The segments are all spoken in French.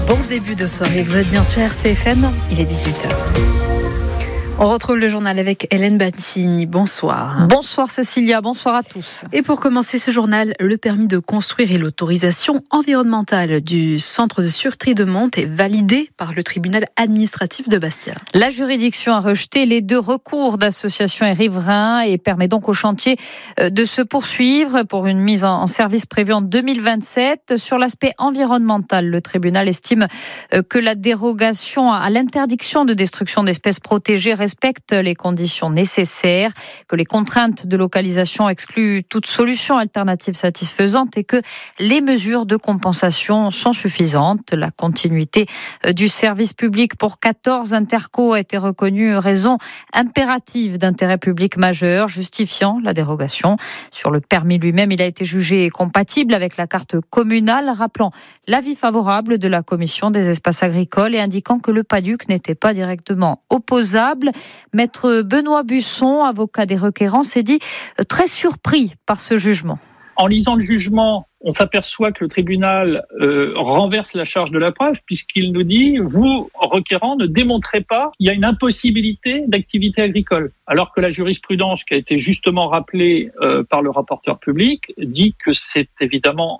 Bon début de soirée, vous êtes bien sur RCFM, il est 18h. On retrouve le journal avec Hélène Battini. Bonsoir. Bonsoir Cécilia, bonsoir à tous. Et pour commencer ce journal, le permis de construire et l'autorisation environnementale du centre de sûreté de Monte est validé par le tribunal administratif de Bastia. La juridiction a rejeté les 2 recours d'associations et riverains et permet donc au chantier de se poursuivre pour une mise en service prévue en 2027. Sur l'aspect environnemental, le tribunal estime que la dérogation à l'interdiction de destruction d'espèces protégées respecte les conditions nécessaires, que les contraintes de localisation excluent toute solution alternative satisfaisante et que les mesures de compensation sont suffisantes. La continuité du service public pour 14 intercos a été reconnue raison impérative d'intérêt public majeur, justifiant la dérogation. Sur le permis lui-même, il a été jugé compatible avec la carte communale, rappelant l'avis favorable de la commission des espaces agricoles et indiquant que le PADUC n'était pas directement opposable. Maître Benoît Busson, avocat des requérants, s'est dit très surpris par ce jugement. En lisant le jugement, on s'aperçoit que le tribunal renverse la charge de la preuve puisqu'il nous dit « vous, requérants, ne démontrez pas qu'il y a une impossibilité d'activité agricole ». Alors que la jurisprudence qui a été justement rappelée par le rapporteur public dit que c'est évidemment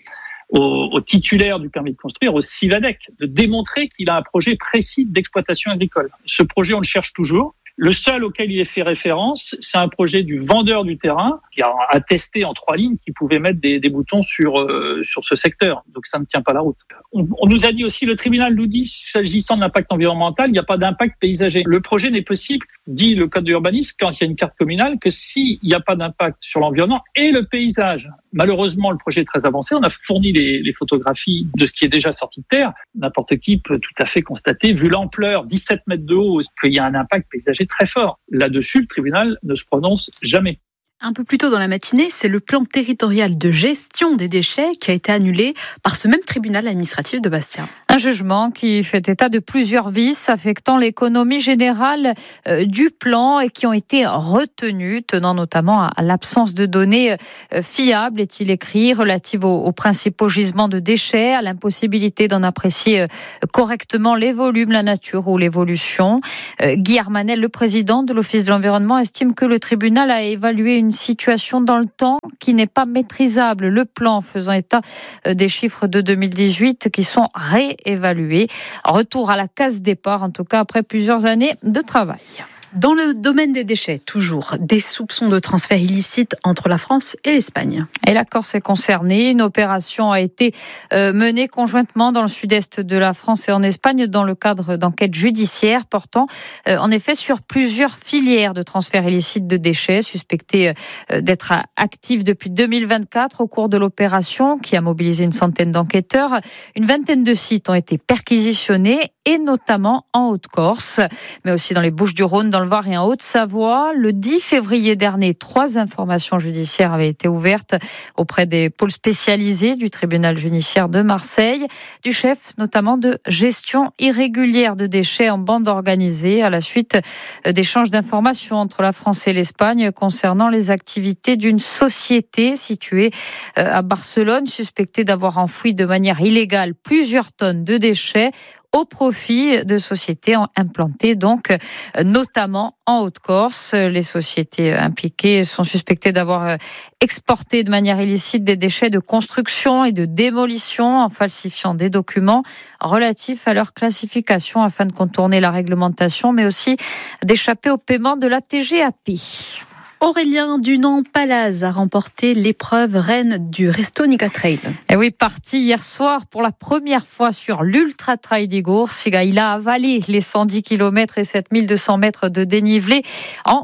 au titulaire du permis de construire, au CIVADEC, de démontrer qu'il a un projet précis d'exploitation agricole. Ce projet, on le cherche toujours. Le seul auquel il est fait référence, c'est un projet du vendeur du terrain qui a attesté en 3 lignes qu'il pouvait mettre des boutons sur ce secteur. Donc ça ne tient pas la route. On nous a dit aussi, le tribunal nous dit, s'agissant de l'impact environnemental, il n'y a pas d'impact paysager. Le projet n'est possible, dit le code de l'urbanisme, quand il y a une carte communale, que s'il n'y a pas d'impact sur l'environnement et le paysage. Malheureusement, le projet est très avancé. On a fourni les photographies de ce qui est déjà sorti de terre. N'importe qui peut tout à fait constater, vu l'ampleur, 17 mètres de haut, qu'il y a un impact paysager très fort. Là-dessus, le tribunal ne se prononce jamais. Un peu plus tôt dans la matinée, c'est le plan territorial de gestion des déchets qui a été annulé par ce même tribunal administratif de Bastia. Un jugement qui fait état de plusieurs vices affectant l'économie générale du plan et qui ont été retenus, tenant notamment à l'absence de données fiables, est-il écrit, relatives aux principaux gisements de déchets, à l'impossibilité d'en apprécier correctement les volumes, la nature ou l'évolution. Guy Armanel, le président de l'Office de l'environnement, estime que le tribunal a évalué une situation dans le temps qui n'est pas maîtrisable. Le plan faisant état des chiffres de 2018 qui sont réévalués. Retour à la case départ, en tout cas après plusieurs années de travail. Dans le domaine des déchets, toujours, des soupçons de transfert illicite entre la France et l'Espagne. Et la Corse est concernée. Une opération a été menée conjointement dans le sud-est de la France et en Espagne dans le cadre d'enquêtes judiciaires portant en effet sur plusieurs filières de transfert illicite de déchets suspectés d'être actifs depuis 2024 au cours de l'opération qui a mobilisé une centaine d'enquêteurs. Une vingtaine de sites ont été perquisitionnés et notamment en Haute-Corse, mais aussi dans les Bouches-du-Rhône, dans le Var et en Haute-Savoie. Le 10 février dernier, 3 informations judiciaires avaient été ouvertes auprès des pôles spécialisés du tribunal judiciaire de Marseille, du chef notamment de gestion irrégulière de déchets en bande organisée à la suite d'échanges d'informations entre la France et l'Espagne concernant les activités d'une société située à Barcelone, suspectée d'avoir enfoui de manière illégale plusieurs tonnes de déchets au profit de sociétés implantées donc notamment en Haute-Corse. Les sociétés impliquées sont suspectées d'avoir exporté de manière illicite des déchets de construction et de démolition en falsifiant des documents relatifs à leur classification afin de contourner la réglementation, mais aussi d'échapper au paiement de la TGAP. Aurélien Dunant-Palaz a remporté l'épreuve reine du Restonica Trail. Et oui, parti hier soir pour la première fois sur l'Ultra Trail des Gours. Il a avalé les 110 km et 7200 mètres de dénivelé en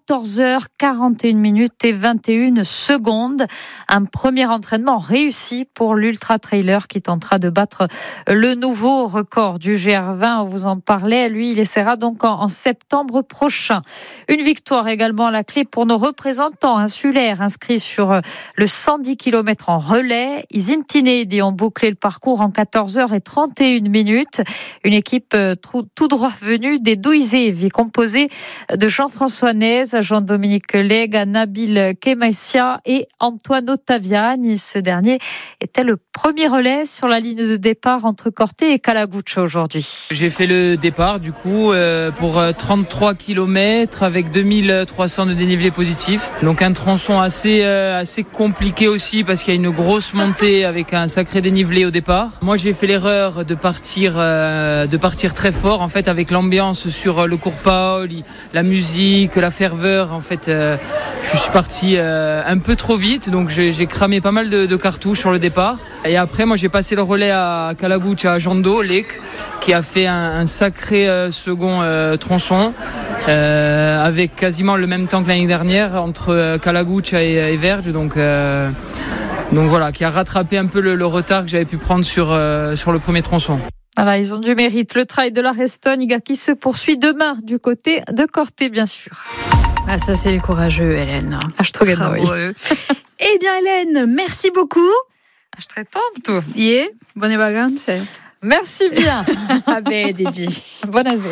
14h41 minutes et 21 secondes. Un premier entraînement réussi pour l'Ultra Trailer qui tentera de battre le nouveau record du GR20. On vous en parlait. Lui, il essaiera donc en septembre prochain. Une victoire également à la clé pour nos représentants insulaires inscrits sur le 110 km en relais. Isintinedi ont bouclé le parcours en 14h31 minutes. Une équipe tout droit venue des Douizévi, composée de Jean-François Ney, Rodriguez, Jean-Dominique Legge, Nabil Kemaïsia et Antoine Ottaviani. Ce dernier était le premier relais sur la ligne de départ entre Corté et Calaguccia aujourd'hui. J'ai fait le départ du coup pour 33 km avec 2300 de dénivelé positif. Donc un tronçon assez compliqué aussi parce qu'il y a une grosse montée avec un sacré dénivelé au départ. Moi j'ai fait l'erreur de partir très fort en fait avec l'ambiance sur le cours Paoli, la musique, la ferveur. En fait je suis parti un peu trop vite, donc j'ai cramé pas mal de cartouches sur le départ. Et après moi j'ai passé le relais à Calaguccia, à Jondo, Lec, qui a fait un sacré second tronçon avec quasiment le même temps que l'année dernière entre Calaguccia et Verge. Donc voilà, qui a rattrapé un peu le retard que j'avais pu prendre sur le premier tronçon. Voilà, ils ont du mérite. Le trail de la Restogne qui se poursuit demain du côté de Corté, bien sûr. Ah, ça, c'est les courageux, Hélène. Je te regarde. Eh bien, Hélène, merci beaucoup. Je te tanto. Yeah, bonne vacanze. Merci bien. Vabbè, Digi. Bonne année.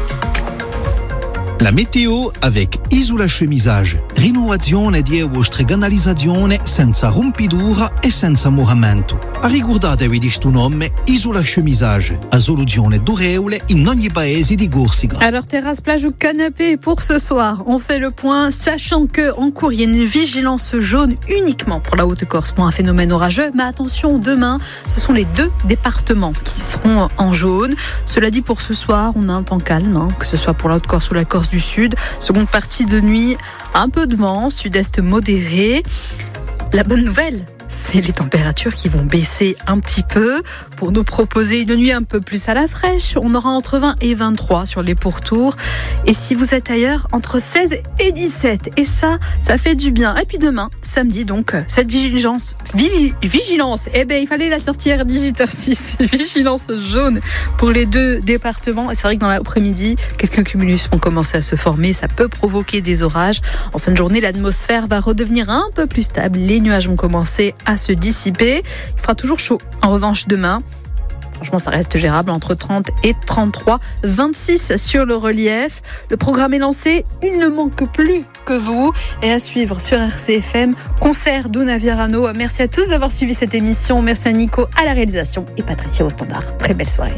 La météo avec Isola Chemisage. Rinnovazione di vostre canalizzazione senza rompidura e senza moramento. Ricordatevi di sto nome Isola Chemisage. A soluzione dureule in ogni paese di Corsica. Alors, terrasse, plage ou canapé pour ce soir. On fait le point, sachant qu'en cours, il y a une vigilance jaune uniquement pour la Haute-Corse pour un phénomène orageux. Mais attention, demain, ce sont les 2 départements qui seront en jaune. Cela dit, pour ce soir, on a un temps calme, que ce soit pour la Haute-Corse ou la Corse du Sud. Seconde partie de nuit, un peu de vent, sud-est modéré. La bonne nouvelle, c'est les températures qui vont baisser un petit peu pour nous proposer une nuit un peu plus à la fraîche. On aura entre 20 et 23 sur les pourtours. Et si vous êtes ailleurs, entre 16 et 17. Et ça fait du bien. Et puis demain, samedi, donc, cette vigilance, il fallait la sortir à 18h06. Vigilance jaune pour les 2 départements. Et c'est vrai que dans l'après-midi, quelques cumulus vont commencer à se former. Ça peut provoquer des orages. En fin de journée, l'atmosphère va redevenir un peu plus stable. Les nuages vont commencer à se dissiper. Il fera toujours chaud. En revanche, demain, franchement, ça reste gérable entre 30 et 33, 26 sur le relief. Le programme est lancé. Il ne manque plus que vous. Et à suivre sur RCFM, concert d'Una Virano. Merci à tous d'avoir suivi cette émission. Merci à Nico à la réalisation et Patricia au standard. Très belle soirée.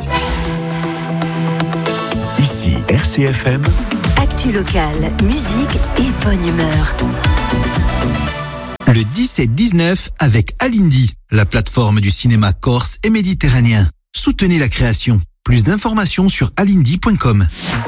Ici RCFM. Actu locale, musique et bonne humeur. Le 17-19 avec Alindy, la plateforme du cinéma corse et méditerranéen. Soutenez la création. Plus d'informations sur alindy.com.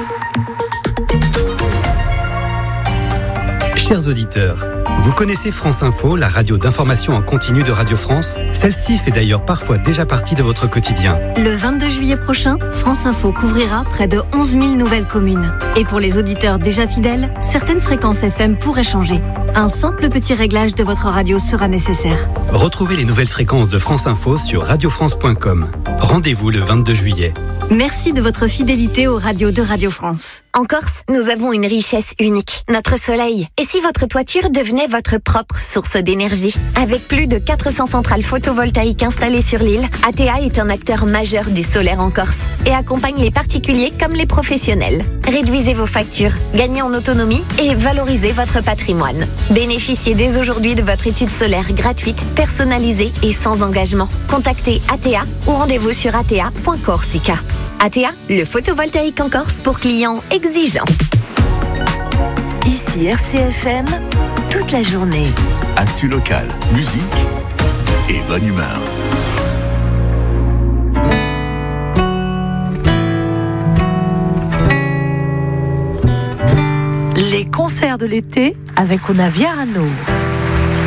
Chers auditeurs, vous connaissez France Info, la radio d'information en continu de Radio France? Celle-ci fait d'ailleurs parfois déjà partie de votre quotidien. Le 22 juillet prochain, France Info couvrira près de 11 000 nouvelles communes. Et pour les auditeurs déjà fidèles, certaines fréquences FM pourraient changer. Un simple petit réglage de votre radio sera nécessaire. Retrouvez les nouvelles fréquences de France Info sur radiofrance.com. Rendez-vous le 22 juillet. Merci de votre fidélité aux radios de Radio France. En Corse, nous avons une richesse unique, notre soleil. Et si votre toiture devenait votre propre source d'énergie? Avec plus de 400 centrales photovoltaïques installées sur l'île, ATA est un acteur majeur du solaire en Corse et accompagne les particuliers comme les professionnels. Réduisez vos factures, gagnez en autonomie et valorisez votre patrimoine. Bénéficiez dès aujourd'hui de votre étude solaire gratuite, personnalisée et sans engagement. Contactez ATA ou rendez-vous sur ata.corsica. ATA, le photovoltaïque en Corse pour clients exigeants. Ici RCFM, toute la journée. Actu locale, musique et bonne humeur. Les concerts de l'été avec Una Virano.